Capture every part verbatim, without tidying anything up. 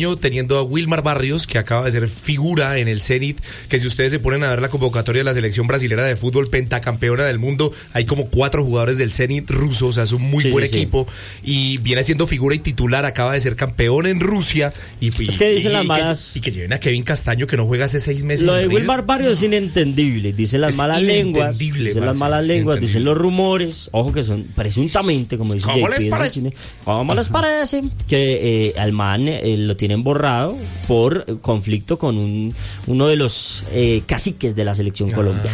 Castaño, teniendo a Wilmar Barrios, que acaba de ser figura en el Zenit, que si ustedes se ponen a ver la convocatoria de la selección brasilera de fútbol, pentacampeona del mundo, hay como cuatro jugadores del Zenit ruso, o sea, es un muy sí, buen sí, equipo, sí. y viene siendo figura y titular, acaba de ser campeón en Rusia, y, y, es que dicen y, las y, malas... que, y que lleven a Kevin Castaño, que no juega hace seis meses. Lo de Wilmar Barrios es inentendible, dicen las es malas lenguas, dicen las malas lenguas, dicen los rumores, ojo que son presuntamente, como dice ¿Cómo J P, les parece? Cine, ¿cómo les parece? Que eh, al man eh, lo tienen borrado por eh, conflicto con un uno de los eh, caciques de la selección ah. Colombia.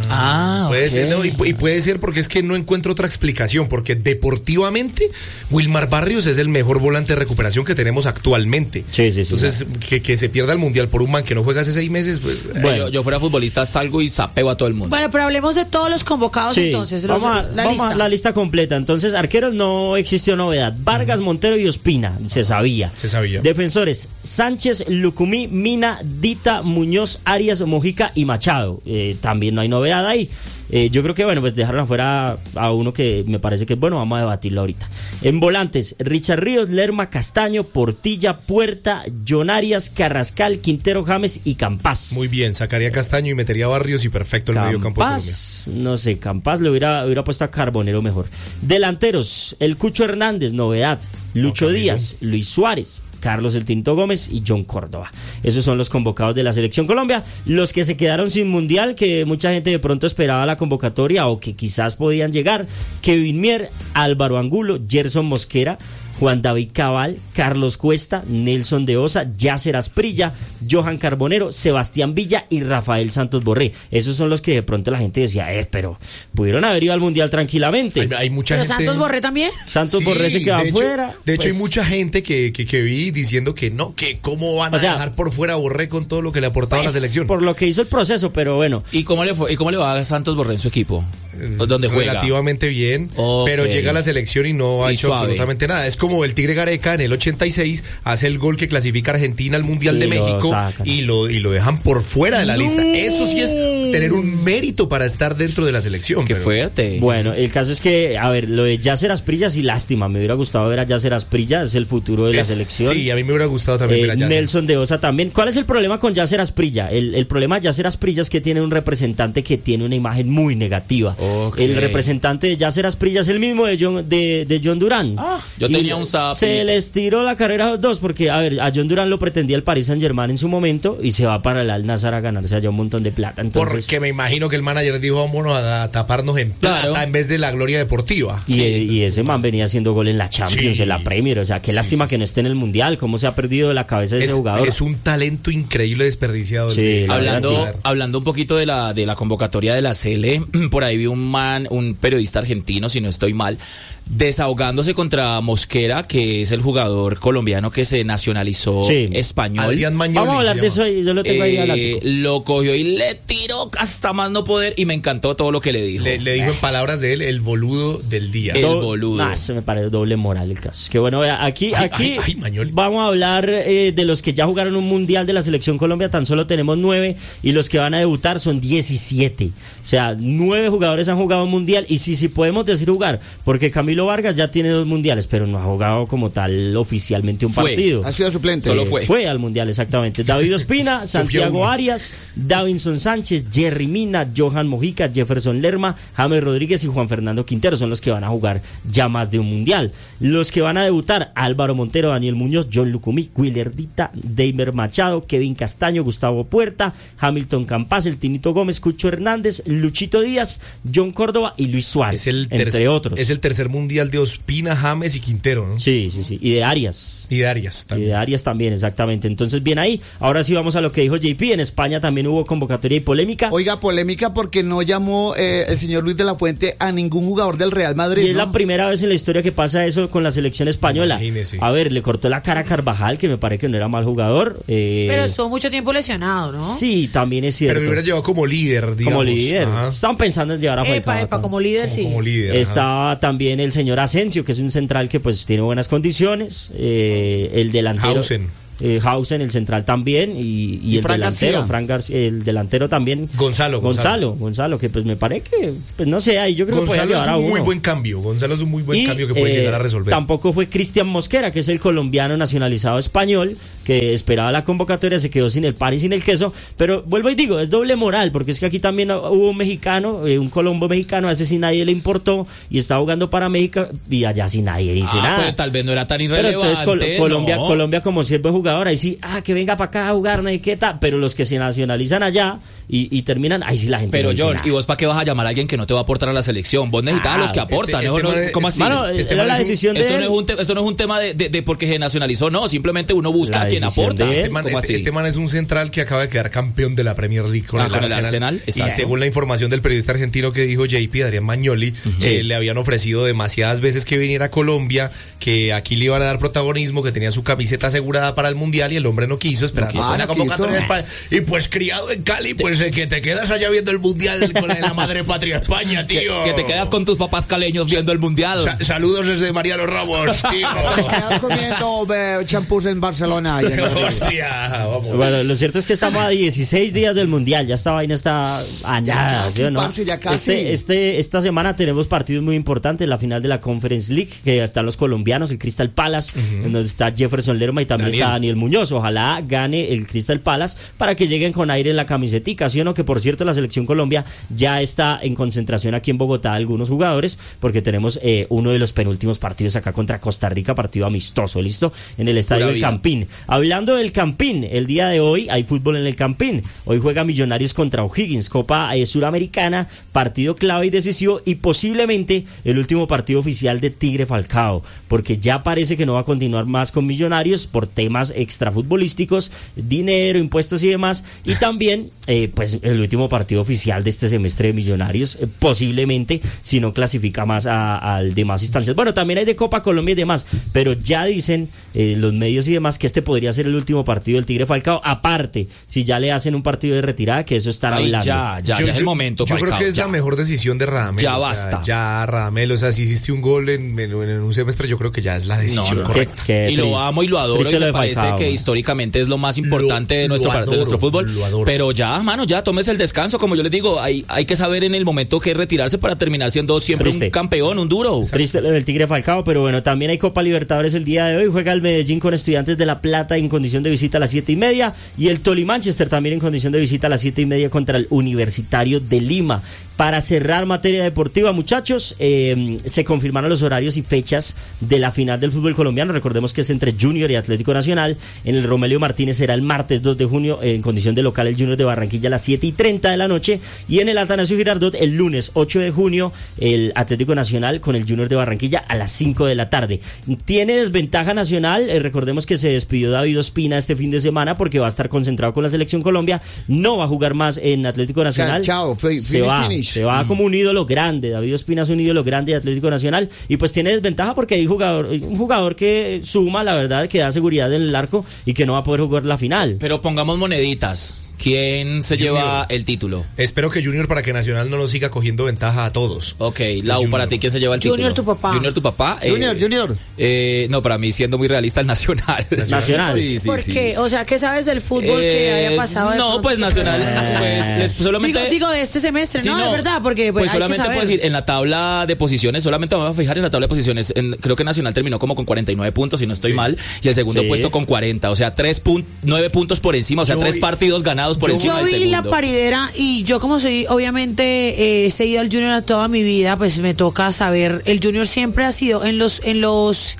Ah, puede okay. ser, no, y, y puede ser porque es que no encuentro otra explicación, porque deportivamente Wilmar Barrios es el mejor volante de recuperación que tenemos actualmente. Sí, sí, sí. Entonces, sí. Que, que se pierda el mundial por un man que no juega hace seis meses, pues... Bueno, yo, yo fuera futbolista salgo y sapeo a todo el mundo. Bueno, pero hablemos de todos los convocados sí. entonces. Los, vamos a, la, vamos lista. a la lista completa. Entonces, arqueros no existió novedad. Vargas, Montero y Ospina, se sabía. Se sabía. Defensores, Sánchez, Lucumí, Mina, Dita, Muñoz, Arias, Mojica y Machado. Eh, también no hay novedad ahí. Eh, yo creo que, bueno, pues dejaron afuera a uno que me parece que es bueno, vamos a debatirlo ahorita. En volantes, Richard Ríos, Lerma, Castaño, Portilla, Puerta, John Arias, Carrascal, Quintero, James y Campas. Muy bien, sacaría Castaño y metería Barrios y perfecto en el medio campo de Colombia. No sé, Campas le hubiera, hubiera puesto a Carbonero mejor. Delanteros, el Cucho Hernández, novedad. Lucho no, Díaz, Luis Suárez, Carlos El Tinto Gómez y John Córdoba. Esos son los convocados de la Selección Colombia. Los que se quedaron sin mundial, que mucha gente de pronto esperaba la convocatoria o que quizás podían llegar: Kevin Mier, Álvaro Angulo, Gerson Mosquera, Juan David Cabal, Carlos Cuesta, Nelson de Osa, Yasser Asprilla, Johan Carbonero, Sebastián Villa y Rafael Santos Borré. Esos son los que de pronto la gente decía, eh, pero pudieron haber ido al mundial tranquilamente. Hay, hay mucha ¿Pero gente... Santos Borré también? Santos sí, Borré se quedó de hecho, afuera. De hecho, pues... hay mucha gente que, que, que vi diciendo que no, que cómo van a o sea, dejar por fuera a Borré con todo lo que le aportaba pues, la selección. Por lo que hizo el proceso, pero bueno. ¿Y cómo le fue, y cómo le va a Santos Borré en su equipo? ¿Dónde juega? Relativamente bien, okay. Pero llega a la selección y no ha y hecho suave. absolutamente nada. Es como el Tigre Gareca en el ochenta y seis hace el gol que clasifica a Argentina al Mundial y de México y lo, y lo dejan por fuera de la no. lista. Eso sí es tener un mérito para estar dentro de la selección. Qué pero... fuerte. Bueno, el caso es que, a ver, lo de Yasser Asprilla sí, lástima. Me hubiera gustado ver a Yasser Asprilla, es el futuro de es, la selección. Sí, a mí me hubiera gustado también eh, ver a Yasser. Nelson de Osa también. ¿Cuál es el problema con Yasser Asprilla? El, el problema de Yasser Asprilla es que tiene un representante que tiene una imagen muy negativa. Okay. El representante de Yasser Asprilla es el mismo de John, de, de John Durán. Ah, yo y tenía un sapito. Se les tiró la carrera a los dos porque, a ver, a John Durán lo pretendía el Paris Saint-Germain en su momento y se va para el Al-Nassr a ganarse allá un montón de plata. Entonces, porque me imagino que el manager dijo, vámonos a, a taparnos en plata claro. en vez de la gloria deportiva. Y, sí. y ese man venía haciendo gol en la Champions, sí. en la Premier, o sea, qué sí, lástima sí, que sí. no esté en el Mundial, cómo se ha perdido de la cabeza de es, ese jugador. Es un talento increíble desperdiciado. Sí, hablando, verdad, sí. hablando un poquito de la, de la convocatoria de la C L, por ahí vi un man, un periodista argentino, si no estoy mal, desahogándose contra Mosquera, que es el jugador colombiano que se nacionalizó sí. español. Adrián Magnoli, vamos a hablar de eso y yo lo tengo eh, ahí lo cogió y le tiró hasta más no poder y me encantó todo lo que le dijo. Le, le dijo eh. en palabras de él, el boludo del día. El Do- boludo. Ah, se me parece doble moral el caso. Es que bueno, aquí, ay, aquí ay, ay, vamos a hablar eh, de los que ya jugaron un mundial de la selección Colombia, tan solo tenemos nueve y los que van a debutar son diecisiete. O sea, nueve jugadores han jugado un mundial y sí, sí podemos decir jugar, porque Camilo Vargas ya tiene dos mundiales, pero no ha jugado como tal oficialmente un fue, partido. Ha sido suplente. Solo fue. Fue al mundial, exactamente. David Ospina, Santiago Arias, Davinson Sánchez, Jerry Mina, Johan Mojica, Jefferson Lerma, James Rodríguez y Juan Fernando Quintero son los que van a jugar ya más de un mundial. Los que van a debutar: Álvaro Montero, Daniel Muñoz, John Lucumí, Willer Dita, Deimer Machado, Kevin Castaño, Gustavo Puerta, Hamilton Campas, El Tinito Gómez, Cucho Hernández, Luchito Díaz, John Córdoba y Luis Suárez, es el entre tercer, otros. Es el tercer mundial de Ospina, James y Quintero, ¿no? Sí, sí, sí. Y de Arias. Y de Arias también. Y de Arias también, exactamente. Entonces, bien ahí. Ahora sí vamos a lo que dijo J P. En España también hubo convocatoria y polémica. Oiga, polémica porque no llamó eh, el señor Luis de la Fuente a ningún jugador del Real Madrid. Y es ¿no? la primera vez en la historia que pasa eso con la selección española. Imagínese. A ver, le cortó la cara a Carvajal, que me parece que no era mal jugador. Eh... Pero estuvo mucho tiempo lesionado, ¿no? Sí, también es cierto. Pero me hubiera llevado como líder, digamos. Como líder. Ajá. Estaban pensando en llevar a Epa, epa, como líder, como, sí. Como líder. Estaba ajá. también el señor Asensio, que es un central que pues tiene buenas condiciones. Eh, el delantero. Hausen. Eh, Hausen, el central también, y, y, y el Fran delantero, García. Frank García, el delantero también. Gonzalo, Gonzalo. Gonzalo, Gonzalo, que pues me parece que, pues no sé, ahí yo creo Gonzalo que puede llevar a uno. es un muy buen cambio, Gonzalo es un muy buen y, cambio que puede eh, llegar a resolver. Tampoco fue Cristian Mosquera, que es el colombiano nacionalizado español, que esperaba la convocatoria, se quedó sin el pan y sin el queso, pero vuelvo y digo, es doble moral, porque es que aquí también hubo un mexicano, eh, un colombo mexicano, a ese sí nadie le importó y está jugando para México y allá sí nadie dice ah, nada. Pues tal vez no era tan Pero irrelevante. entonces Col- Colombia, no. Colombia como si es buen jugador, ahí sí, ah, que venga para acá a jugar, no hay qué tal, pero los que se nacionalizan allá y, y terminan, ahí sí la gente Pero no dice John, nada. ¿y vos para qué vas a llamar a alguien que no te va a aportar a la selección? Vos necesitas Ah, a los que aportan. este- ¿no? este No, man es- ¿Cómo así? Mano, Este era man la es un- decisión de Esto no, él. es un te- esto no es un tema de, de- de porque se nacionalizó, no, simplemente uno busca La a quien decisión aporta. de él. Este man, ¿Cómo este, así? este man es un central que acaba de quedar campeón de la Premier League con, Ah, el, con el Arsenal. Arsenal, Y exacto. según la información del periodista argentino que dijo J P, Adrián Magnoli, eh, le habían ofrecido demasiadas veces que viniera a Colombia, que aquí le iban a dar protagonismo, que tenía su camiseta asegurada para el Mundial y el hombre no quiso, esperando quiso. a la Ah, no convocatoria de quiso. España. Y pues criado en Cali, pues eh, que te quedas allá viendo el Mundial con la, la madre patria España, Que, tío. que te quedas con tus papás caleños viendo el mundial. Sa- saludos desde Mariano Ramos, tío. Te quedas comiendo eh, champús en Barcelona. y en Madrid. Hostia, vamos. Bueno, lo cierto es que estamos a dieciséis días del Mundial, ya esta vaina está a nada, casi, ¿sí o no? parce, ya casi. Este, este, esta semana tenemos partidos muy importantes, la final de la Conference League, que están los colombianos, el Crystal Palace, en donde está Jefferson Lerma y también Daniel. está Daniel Muñoz. Ojalá gane el Crystal Palace para que lleguen con aire en la camisetica, ¿sí o no? Que por cierto la selección Colombia ya está en concentración aquí en Bogotá, algunos jugadores, porque tenemos eh, uno de los penúltimos partidos acá contra Costa Rica, partido amistoso, ¿listo? En el estadio del vida. Campín. Hablando del Campín, el día de hoy hay fútbol en el Campín. Hoy juega Millonarios contra O'Higgins, Copa eh, Suramericana, partido clave y decisivo y posiblemente el último partido oficial de Tigre Falcao, porque ya parece que no va a continuar más con Millonarios por temas extrafutbolísticos, dinero, impuestos y demás, y también eh, pues el último partido oficial de este semestre de Millonarios, eh, posiblemente si no clasifica más a- al demás instancias. Bueno, también hay de Copa Colombia y demás, pero ya dicen eh, los medios y demás que este podría ser el último partido del Tigre Falcao, aparte si ya le hacen un partido de retirada, que eso estará Ay, hablando. ya, ya, Yo- ya es el yo- momento. Yo creo Falcao, que es ya. la mejor decisión de Radamel. Ya o sea, basta. ya Radamel, o sea, si hiciste un gol en, en- en un semestre, yo creo que ya es la decisión No, no. correcta. Qué- qué Y lo triste. amo y lo adoro Triste y lo me de parece Falcao, que man. históricamente es lo más importante Lo- de, nuestro, lo par- de nuestro adoro, fútbol. lo adoro. Pero ya, mano, ya tómese el descanso. Como yo les digo, hay, hay que saber en el momento que retirarse para terminar siendo siempre Triste. un campeón, un duro. Triste lo del Tigre Falcao, pero bueno, también hay Copa Libertadores el día de hoy. Juega el Medellín con Estudiantes de La Plata en condición de visita a las siete y media. Y el Tolima Manchester también en condición de visita a las siete y media contra el Universitario de Lima. Para cerrar materia deportiva, muchachos, eh, se confirmaron los horarios y fechas de la final del fútbol colombiano. Recordemos que es entre Junior y Atlético Nacional. En el Romelio Martínez será el martes dos de junio, eh, en condición de local el Junior de Barranquilla a las siete y treinta de la noche. Y en el Atanasio Girardot el lunes ocho de junio, el Atlético Nacional con el Junior de Barranquilla a las cinco de la tarde. Tiene desventaja Nacional. Eh, recordemos que se despidió David Ospina este fin de semana porque va a estar concentrado con la Selección Colombia. No va a jugar más en Atlético Nacional. Chao, fi- se finish, va. finish. Se va como un ídolo grande. David Ospina es un ídolo grande de Atlético Nacional y pues tiene desventaja porque hay jugador, un jugador que suma, la verdad, que da seguridad en el arco y que no va a poder jugar la final. Pero pongamos moneditas. ¿Quién se Junior. lleva el título? Espero que Junior, para que Nacional no nos siga cogiendo ventaja a todos. Ok, Lau, para ti, ¿quién se lleva el Junior, título? tu papá. Junior, tu papá. eh, Junior, Junior. eh, no, para mí, siendo muy realista, el Nacional. Nacional. Sí, sí, ¿Por sí. qué? O sea, ¿qué sabes del fútbol que Eh, haya pasado? de No, pronto? pues Nacional, pues les- solamente... Digo, digo de este semestre, Sí, no, de verdad, porque pues, pues hay que solamente saber. puedo decir, en la tabla de posiciones, solamente vamos a fijar en la tabla de posiciones, en- creo que Nacional terminó como con cuarenta y nueve puntos, si no estoy Sí. mal, y el segundo Sí. puesto con cuarenta, o sea, tres pun- nueve puntos por encima, o sea, Yo tres vi- partidos ganados por yo encima Yo del vi segundo. la paridera y yo como soy, obviamente, eh, he seguido al Junior a toda mi vida, pues me toca saber, el Junior siempre ha sido en los, en los,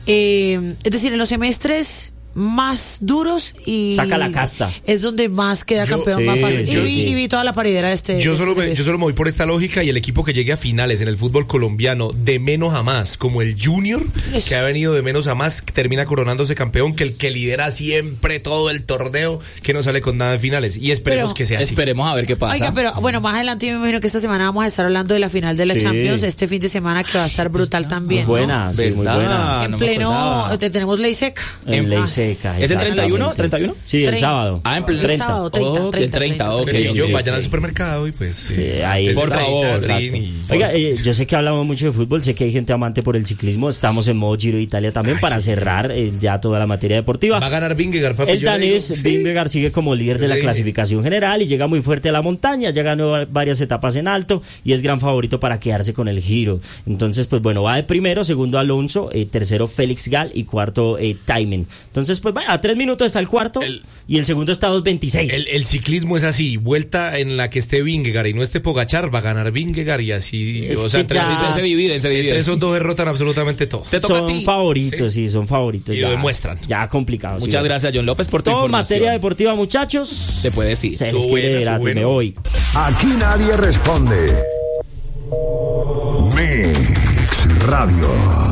eh, es decir, en los semestres más duros y Saca la casta. es donde más queda Yo- campeón Sí, más fácil. sí, y, vi, sí. y vi toda la paridera de este. Yo de solo, este me, yo semestre. solo me voy por esta lógica y el equipo que llegue a finales en el fútbol colombiano de menos a más, como el Junior, Eso. que ha venido de menos a más, termina coronándose campeón, que el que lidera siempre todo el torneo, que no sale con nada de finales. Y esperemos Pero- que sea así. Esperemos a ver qué pasa. Oiga, pero bueno, más adelante yo me imagino que esta semana vamos a estar hablando de la final de la Sí. Champions, este fin de semana que va a estar brutal también. ¿no? Buena, sí, muy ¿Verdad? buena. En no me pleno, acordaba. te- tenemos ley seca. En ley Ah, seca. ¿Es el exactamente. treinta y uno? ¿treinta y uno? Sí, el Treinta. sábado. Ah, en pleno treinta. sábado, treinta, Ok, treinta, treinta, ok. Pues sí, sí, yo sí, vayan sí. al supermercado y pues... Sí, ahí antes por de favor, treinta, Exacto. Trin, y- Oiga, eh, yo sé que hablamos mucho de fútbol, sé que hay gente amante por el ciclismo, estamos en modo Giro de Italia también Ay, para sí. cerrar eh, ya toda la materia deportiva. Va a ganar Vingegaard, papi. El yo le danés digo, sí. Vingegaard sigue como líder Yo de le la dije. clasificación general y llega muy fuerte a la montaña, ya ganó va- varias etapas en alto y es gran favorito para quedarse con el Giro. Entonces, pues bueno, va de primero, segundo Alonso, eh, tercero Félix Gal y cuarto eh, Taimen. Entonces Entonces, pues bueno, a tres minutos está el cuarto El- y el segundo está a dos veintiséis. El, el ciclismo es así, vuelta en la que esté Vingegaard y no esté Pogacar, va a ganar Vingegaard y así, Es o sea, que entre, ya- Sí, se, se divide, se divide. entre esos dos derrotan absolutamente todo. Te toca a Son ti. favoritos, sí, son favoritos. Y lo ya, demuestran. Ya complicado. sí, Muchas bueno. gracias, John López, por tu Todo en información. materia deportiva, muchachos. Se puede decir. Se les Estuvo quiere buena, gratis, estuvo me bueno. voy. Aquí nadie responde. Mix Radio.